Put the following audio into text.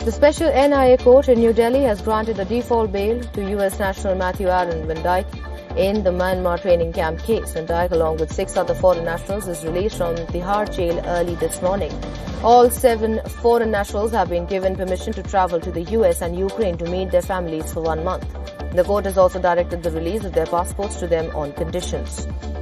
The special NIA court in New Delhi has granted a default bail to U.S. national Matthew Aaron Van Dyke in the Myanmar training camp case. Van Dyke, along with 6 other foreign nationals, is released from Tihar jail early this morning. All 7 foreign nationals have been given permission to travel to the U.S. and Ukraine to meet their families for 1 month. The court has also directed the release of their passports to them on conditions.